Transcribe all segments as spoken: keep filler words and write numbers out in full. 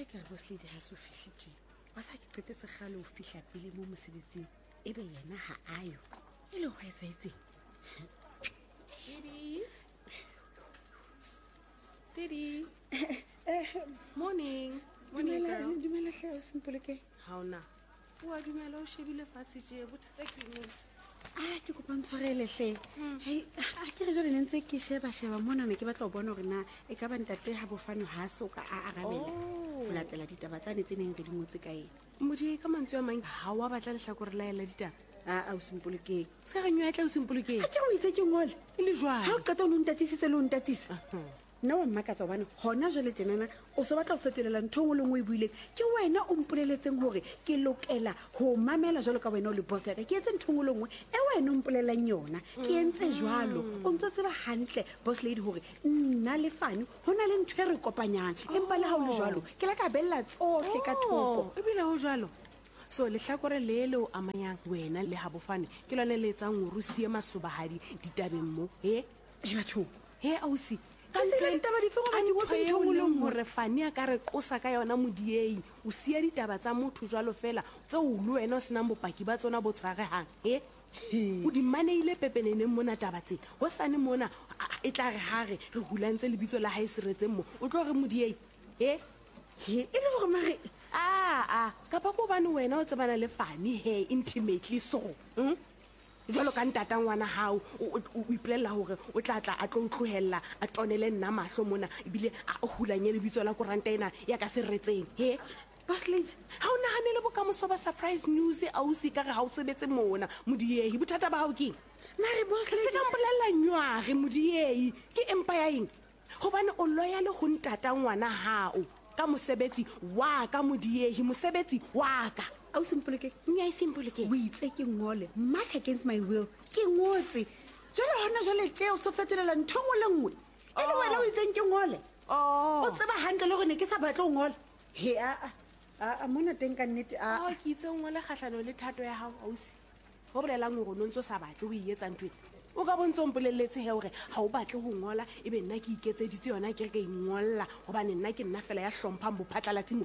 ka boss lady ha se o fihlile wa sa ke qetse segalo o fihla pele mo mosebetsing ebe yena ha ayo e le ho etsaetseng Didi Didi morning morning girl dumela hle o simple ke ha ona o a dumela o shebile fatshe tje bothata ke ngos a ke kopa ntshwarele hle hey a ke re jole ntse ke sheba sheba mona ne ke batla ho bona hore na e ka ba ntate ha bofano ha soka a arabela ho latela ditaba tsane tse neng re di ngotse ka ena modi ka mantswe a mang ha wa batla le hlakore la ela ditaba a a o simple ke se ga nyo ya tla o simple ke a ke o itse ke ngole e le jwa ha o qeta o ntatisitse le o ntatisa nna wa mmakatsa hobane hona jwale tjenana o se batla ho fetolela ntho ngwe le ngwe e buileng ke wena o mpoleletseng hore ke lokela ho mamela jwalo ka wena o le boss ya ka ke etse ntho ngwe le ngwe e wena o mpolelang yona ke entse jwalo o ntse tseba hantle boss lady hore nna le fane hona le ntho e re kopanyang empa le ha o le jwalo ke la ka bella tsohle ka thoko e bile ho jwalo so le hlakore le le o amanyang wena le ha bofane ke lone le etsang o rusie masobahadi ditabeng mo he e batho he ausi gore fane a ka re qosa ka yona modieng o sia ditaba tsa motho jwalo fela tse o le wena o senang bopaki ba tsona bo tshwarehang e o di maneile pepeneneng mona taba tse go sane mona e tla re hare re hulantse lebitso la hae seretseng mo o tlo re modieng e e le gore mare a a ka pa go bane wena o tsebana le fane he intimately so jwalo ka ntata ngwana hao o ipolela hore o tla tla a tlo tlohella a tonele nna mahlo mona ebile a hulanye le bitso la koranta ena ya ka seretseng he boss lady ha o nahanele bokamoso ba surprise news ausi ka re ha o sebetse mona modiehi bothata ba hao ke mare boss lady se ka mpolella nyware modiehi ke empire eng hobane o loyale ho ntata ngwana hao ka mosebetsi wa ka modiehi mosebetsi wa ka au simple ke nya e simple ke o itse ke ngole much against my will ke ngotse jole hona jole tjeo so fetolela ntho ngwe le ngwe e le wena o itseng ke ngole oh o tseba hantle le gore ne ke sa batla o ngole he a a mona teng ka nnete a a ke itse ngole kgahlano le thato ya hao ausi ho bolelang hore no ntse sa batle o ietsa ntwe o ka bontse o mpolelletse he hore ha o batle ho ngola ebe nna ke iketseditse yona ke re ke ingolla hobane nna ke nna fela ya hlomphang bophatlalatsi mo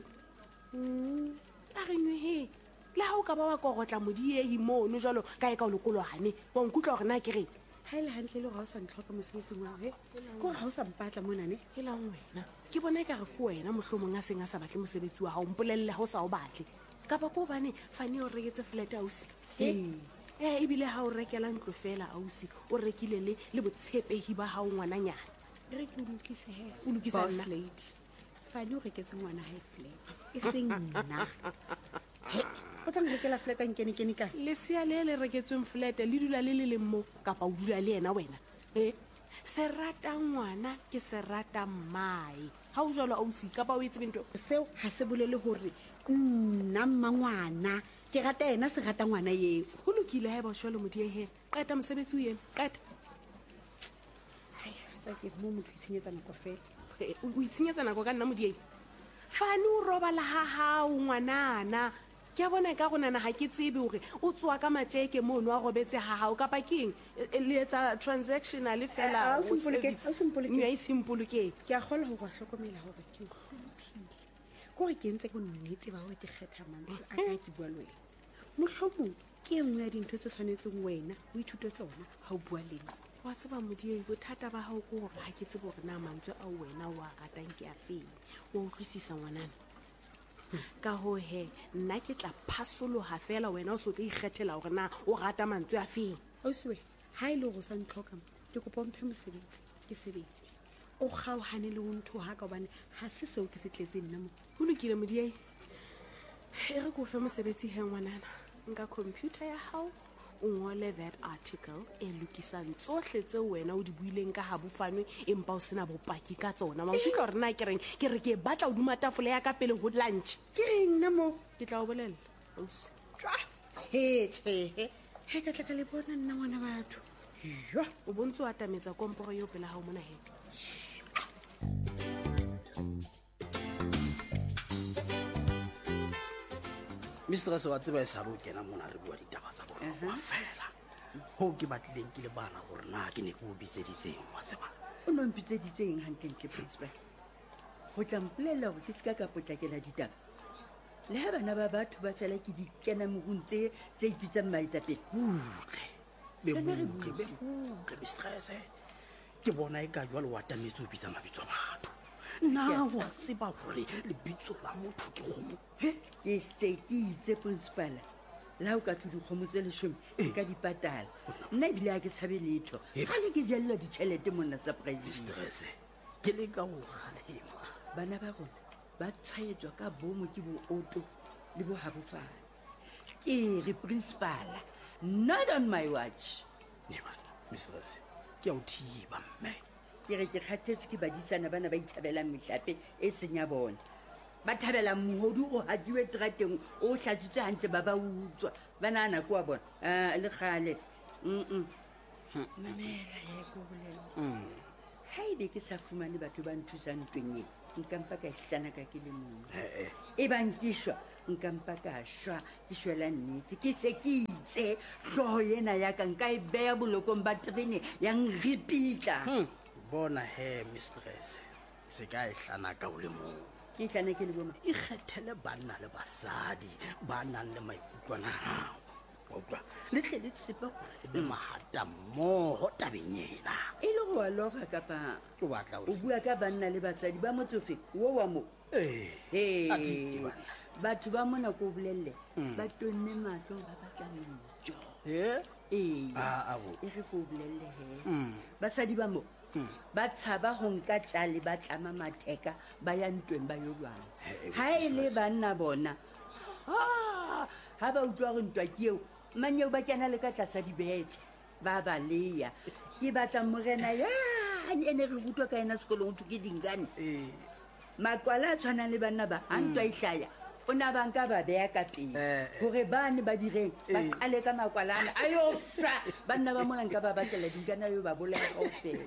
a re nwe he le ha o ka ba wa korotla modiehi mono jwalo ka e ka o lokolohane wa nkutlwa hore na ke re ha ile hantle le gore ha o sa ntlhoka mosebetsing wa he ko ha o sa mpatla mona ne ke lang wena ke bona e ka re ko wena mohlomong a seng a sa batle mosebetsi wa hao mpolelle ha o sa o batle kapa ko bane fane o reketse flat ausi he eh ebile ha o rekela ntlo fela ausi o rekile le le botshepehi ba hao ngwananyana re ke lokise he o lokisa nna boss lady fane o reketse ngwana hae flat e seng nna o tla nrekela flat a nkene kene ka lesia le le reketsweng flat le dula le le le mo kapa o dula le yena wena eh se rata ngwana ke se rata mmae ha o jalo ausi kapa o etse bento seo ha se bolele hore nna mmangwana ke rata ena se rata ngwana yeo ho lokile ha ba shwalo modiehe qeta mosebetsi o yena qeta ai sa ke mo motho itshenyetsa nako fela o itshenyetsa nako ka nna modiehe fane o roba la ha hao ngwanana ke a bona ka gonana ha ke tsebe hore o tswa ka matjeke mono a robetse ha hao kapa keng le etsa transactional fela o simple ke o simple ke e simple ke ke a gola ho ba hlokomela hore ke hlophile go re ke ntse go nnete ba ho ke kgetha mantswe a ka ke bua le wena mohlomong ke engwe ya dintho tse tshwanetseng wena o ithute tsona ha o bua le nna wa tseba modiehi bothata ba hao ke hore ha ke tsebe hore na mantswe a wena wa ratang ke a feng wa utlwisisa ngwanana ka ho he nna ke tla phasoloha fela wena o so tla ikgethela hore na o rata mantswe a feng o swe ha ile go sa ntlhoka ke kopa mphe mosebetsi ke sebetse o kgaohane le ho ntho ha ka bane ha se seo ke se tletse nna mo ho lokile modiehi e re go fe mosebetsi he ngwanana nka computer ya hao o ngole that article e lokisang tsohle tse wena o di buileng ka ha bofanwe empa o sena bopaki ka tsona ma utlwa re na ke reng ke re ke batla o duma tafole ya ka pele ho lunch ke reng nna mo ke tla o bolella ausi twa he che he ka tla ka le bona nna ngwana batho yo o bontse o atametsa komporo yo pela ha o mona he mistress wa tseba e sa lo kena mona re bua ditaba tsa bohlokwa fela ho ke batlileng ke le bana gore na ke ne ke o bitseditseng wa tseba o no mpitseditseng hantle ntle principal go tla mpolelela gore ke seka ka potlakela ditaba le ha bana ba batho ba fela ke di kena mogong tse tse ipitsang maetapele butle Sena re bebutle bebutle mistress ke bona e ka jwa le watametse o bitsa mabitso a batho nna wa tseba gore lebitso la motho ke gomo ke se ke itse principala la o ka thu dikgomo tse lesome e ka di patala nna ebile a ke tshabe letho ga le ke jalelwa ditšhelete monna surprise mistress ke le ka go galema bana ba rona ba tshwaetswa ka bomo ke booto le bogabofane ke re principala not on my watch ebana mistress ke a o thiba mme ke re ke kgathetse ke badisana bana ba ithabelang mehlape e seng ya bona ba thabelang mogodu o hadiwe terateng o hlatsitse gantle ba ba utswa ba naana ko wa bona a le gale mm mamela ye ko bolela ga ebe ke sa fumane batho ba nthusang ntweng e nkampa ka ihlana ka ke le mongwe e bang ke shwa nkampa ka shwa ke shwela nnete ke se ke itse tlhogo ena yaka nka e beya bolokong ba terene yang repitla bona he mistress se ka e hlana ka o le mongwe ke ihlana ke le boma ikgethele banna le basadi ba nang le maikutlwana gago oka le tle le tsepe gore e be mahata mmogo tabeng ena e le go aloga kapa ke batla o bua ka banna le batsadi ba motsofe wo wa mo ee atike banna batho ba mona ko o bolelele ba tonne matlho ba batla menjo ee e re ko o bolelele he basadi ba mo ba tshaba go nka tšale ba tlama matheka ba ya ntweng ba yo lwana ga e le banna bona ga ba utlwa go ntwa ke eo manyeo ba kena le ka tlasa dibete ba ba leya ke batla morena yane ene re rutwa ka ena sekolong go thuke dinkane makwala a tshwanang le banna ba a ntwa itlhaya o na banka ba beya ka pele gore bane ba direng ba qale ka makwalana a yo swa banna ba molanka ba batlela dinkana yo ba bolaya kao fela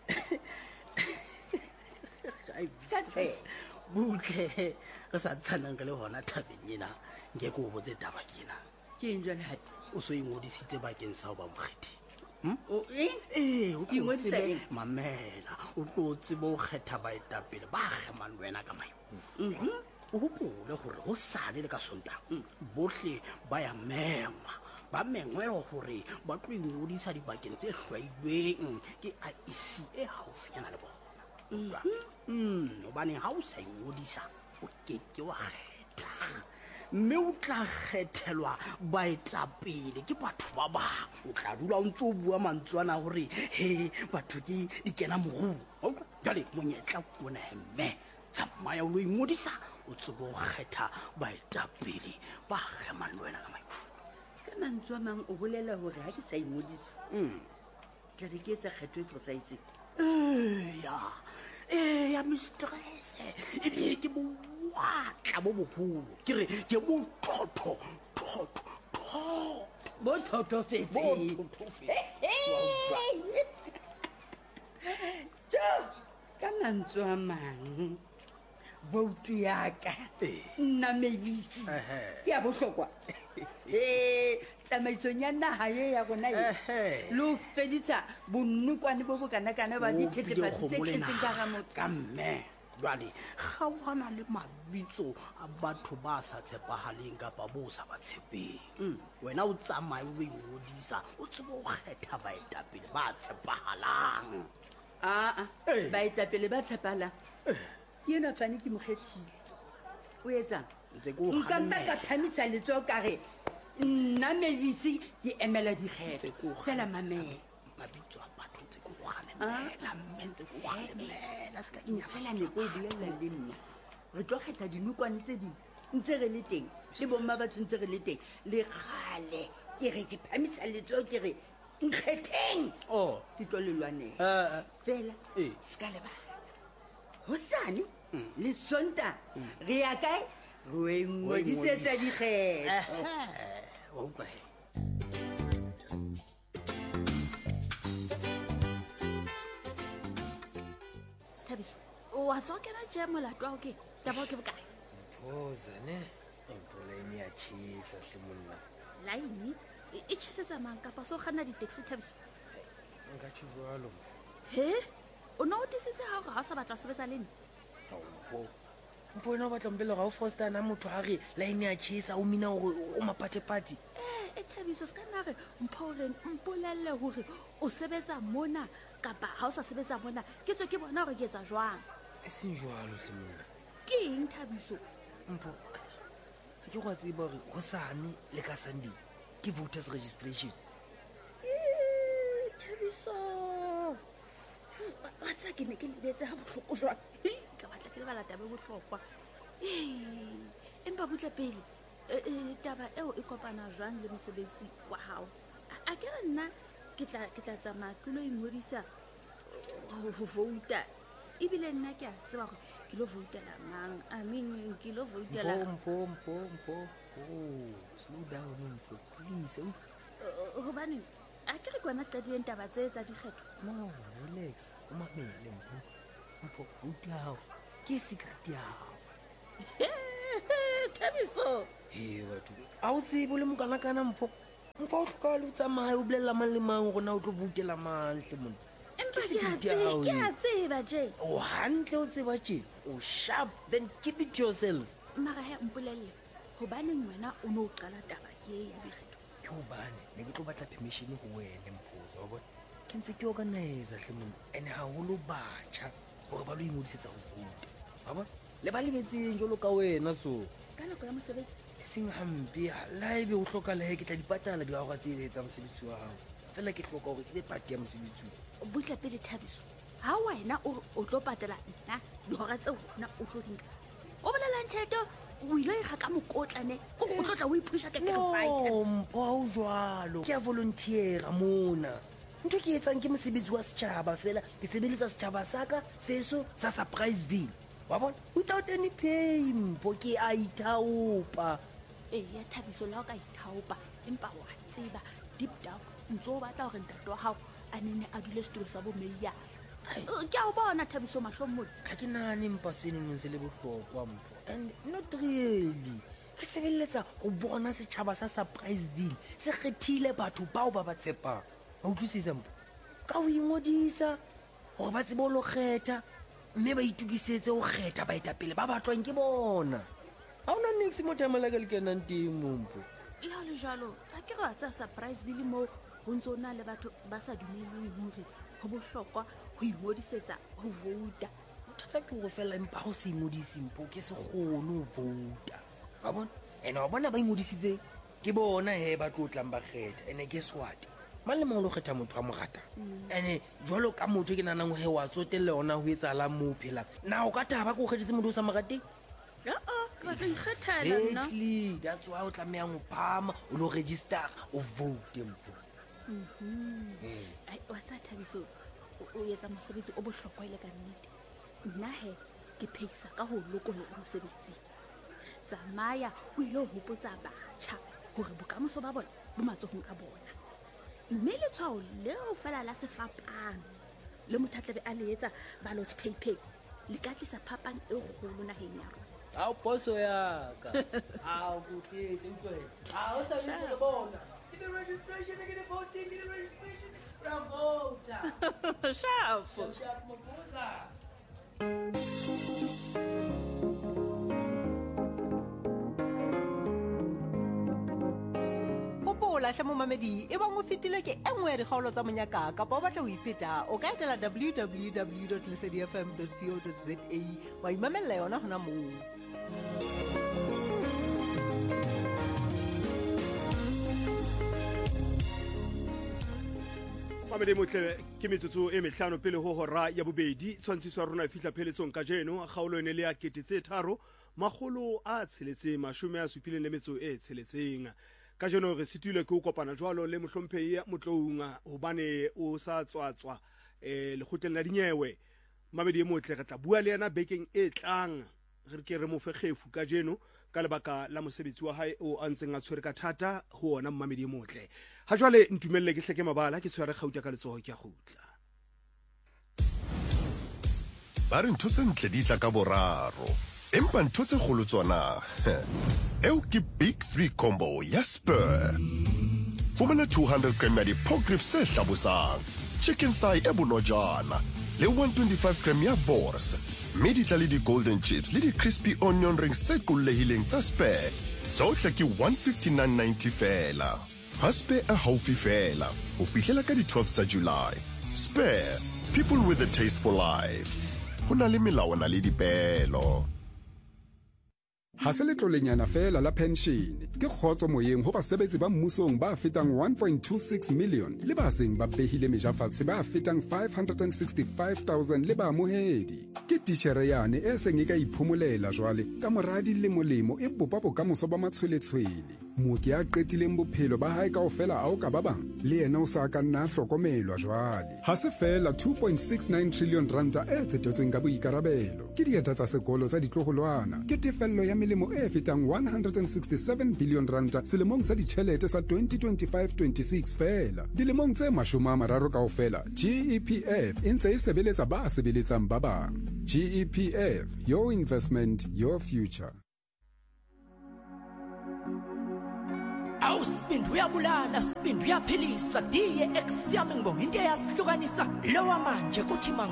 butle re sa tshwanang ke le gona thabeng ena nke ko o botse taba kena ke eng jale gape o so ingodisitse bakeng sa o ba mokgethi ee mamela o tlo tsebe o kgetha baetapele ba gemang le wena ka maikutlo o gopole gore go sane le ka sontang botlhe ba ya mengwa ba mengwelo gore ba tlo ingodisa dibakeng tse hlwailweng ke I E C e gaufinyana le bona obane ga o sa ingodisa o keke wa kgetha mme o tla kgethelwa baetapele ke batho ba bangwe o tla dula o ntse o bua mantswana gore he batho ke di kena mogong jale monyetla kona hemme tsamaya o lo ingodisa o tsebo go kgetha baetapele ba gemang le wena ka maikutlo ka mantswe a mang o bolela gore ga ke sa ingodisa tla be ke etsa kgetho e tlosaietseng eya eya mistress ebile ke boatla bo bogolo ke re ke bothotho thotho thotho bo thotofetse jo ka mantswe a mang voutu yaka nna mabitsi ke a bohlokwa ee tsamaisong ya naga ye ya gona e le o fedisa bonnokwane bo bokanakana ba dithetefatsi tse tletseng ka ga motho ka mme jale ga wana le mabitso a batho ba sa tshepagaleng kapa bo o sa ba tshepeng wena o tsamaye o ingodisa o tsebe o kgetha baetapele ba tshepaгаlang aa baetapele ba tshepalang ke ena fane ke mokgethile o etsang nkampa ka phamisa letso kare nna mabitsi ke emela dikgetho fela mamela mabitso a batho ntse ke go galemela mme ntse ke go galemela se ka ke fela neko e bolelela le nna re tlo kgetha dinokwane tse dingwe ntse re le teng le bomma batho ntse re le teng le gale ke re ke phamisa letso ke re nkgetheng ke tlo le lwanela fela se ka lebala hosane le sonta re ya kae re ngodisetsa dikgetho wa utlwahe Thabiso wa so kena je molato wa ke taba ke bokae phozane mpoleni ya chisa hlimonna laini e chisetsa mang kapa so gana di taxi Thabiso nka tshwalo he o no tisitse ha go ha sa batla sebetsa le nna mpho mpho wena o batla mpele ga o fostana motho a re line ya chesa o mina gore o mapatepate e Thabiso se ka nna re mpho gore mpolelle gore o sebetsa mona kapa ha o sa sebetsa mona ke tswe ke bona gore ke etsa jwang e seng jwalo hle monna ke eng Thabiso mpho ga ke go a tseba gore go sane le ka Sunday ke voters registration Thabiso wa tsa ke ne ke lebetse ha bohloko jwang ka batla ke le bala tabe bohlokwa empa butla pele taba eo e kopana jwang le mosebetsi wa hao a ke re nna ke tla ke tla tsamaya ke lo ingodisa ho vouta ebile nna ke a tseba gore ke lo voutela mang I mean ke lo voutela mpho mpho mpho oh slow down mpho please hobane a ke re kwana qadileng taba tse tsa dikgetho no relax o mamele mpho mpho vote hao ke secret ya hao Thabiso he batho a o tsebe le mokanakana mpho mpho o hloka le tsamaya o bolela mang le mang gona o tlo voutela mang hle monna empa ke a tseba je o hantle o tseba tjena o sharp then keep it to yourself mara he mpolelle hobaneng wena o no qala taba ye ya dikgetho ke hobane ne ke tlo batla permission ho wena mphoza wa bona ke ntse ke organize hle monna ene haholo batjha gore ba lo ingodisetsa go vote wa bona le ba lebetseng jalo ka wena so ka nako ya mosebetsi seng hampe live o hloka le ke tla dipatala di ga tse etsa mosebetsi wa hao fela ke hloka gore ke be party ya mosebetsi butla pele Thabiso ha wena o tlo patala nna di hora tse wena o tlo dinka o bolela ntšhelete o ile ga ka mokotlane o tlo tla o ipusha ke ke fighter mpho o jwalo ke a volunteera mona ntho ke etsang ke mosebetsi wa setjhaba fela ke sebeletsa setjhaba saka seso sa Surpriseville wa bona without any pay mpho ke a ithaopa eh ya Thabiso la ka ithaopa empa wa tseba deep down ntso batla gore ntato wa hao a nene a dule setulo sa bo meya ke a o bona Thabiso mahlomong ga ke nane mpa seno neng se le bohlokwa mpho and not really ke sebeletsa go bona setšhaba sa Surpriseville se kgethile batho bao ba ba tshepang ba utlwisisa mpho ka o ingodisa gore ba tsebe o lo kgetha mme ba itukisetse go kgetha baetapele ba batlwang ke bona ga o na nix mo tamela ka le kenang teng mompho le go le jalo ga ke re wa tsa Surpriseville mo go ntse o na le batho ba sa dumeleng gore go bohlokwa go ingodisetsa go vouta bothata ke go fela empa go se ingodise mpho ke se kgone go vouta wa bona ene wa bona ba ingodisitse ke bona he ba tlo tlang ba kgetha ene guess what mang le mang o lo kgetha motho a mo rata ene jwalo ka motho ke nanang he wa tsotelle ona ho etsahala mo phelang na o ka taba ko kgethetse motho o sa mo rateng exactly that's why o tlameya go phama o lo register o vote mpho ai wa tsa Thabiso o etsa mosebetsi o bohlokwa ile ka nnete nna he ke phekisa ka ho lokolola mosebetsi tsamaya o ile ho hopotsa batjha hore bokamoso ba bona bo matsohong a bona mme le tshwao leo fela la sefapano le mothatlebe a le etsa ballot paper le ka tlisa phapang e kgolo naheng ya rona a poso ya ka a o butletse utlwe a o sa le bona ke the registration ke the voting ke the registration ra vota sharp sharp mopoza gopola hle momamedi e bang o fetile ke e nngwe ya dikgaolo tsa monyaka kapa o batla ho ipheta o ka etela w w w dot lesedi f m dot co dot za wa imamella yona hona moo mamedi motle ke metsotso e mehlano pele ho hora ya bobedi tshwantshiso ya rona e fihla pheletsong ka jeno kgaolo ene le ya kete tse tharo magolo a tsheletseng mashome a supileng le metso e tsheletseng ka jeno re situile ke o kopana jwalo le mohlomphehi motlounga hobane o sa tswatswa eh lekgotleng la dinyewe mamedi motle re tla bua le yena bekeng e tlang re ke re mo fe kgefu ka jeno ka lebaka la mosebetsi wa hae o antseng a tshwere ka thata ho ona mamedi motle ha jwale ntumelle ke hleke mabala ke tshware gauta ka letsoho ke a gutla ba re ntho tse ntle di tla ka boraro empa ntho tse kgolo tsona eo ke big three combo ya Spur fumana two hundred gram ya di-pork ribs se hlabosang chicken thigh e bonojana le one twenty-five gram ya Vors mme di tla le di-golden chips le di-crispy onion rings tse qollehileng tsa Spare. Tsohle ke one fifty-nine ninety fela. Ha Spare a haufi fela ho fihlela ka di-twelve tsa July. Spare, people with a taste for life. Ho na le melawana le dipehelo. Ha se letlolenyana fela la pension ke kgotso moyeng ho basebetsi ba mmusong ba fetang one point two six million le ba seng ba behile mejafatse ba fetang five hundred sixty-five thousand le ba amohedi. Ke titjhere yane e seng e ka iphomolela jwale ka moradi le molemo e bopa bokamoso ba matshweletshwele. Mooki a qetileng bophelo ba hae kaofela a o ka ba bang le yena o sa ka nna hlokomelwa jwale. Ha se fela two point six nine trillion ranta e tsetetsweng ka boikarabelo ke dieta tsa sekolo tsa ditloholwana ke tefello ya melemo e fetang one hundred sixty-seven billion ranta selemong sa ditjhelete sa twenty twenty-five twenty-six fela. Dilemong tse mashome a mararo kaofela G E P F e ntse e sebeletsa ba sebeletsang ba bang. G E P F, your investment, your future. Awu sibindi uyabulala sibindi uyaphilisa D X yami ngibonga into eyasihlukanisa lowa manje kuthi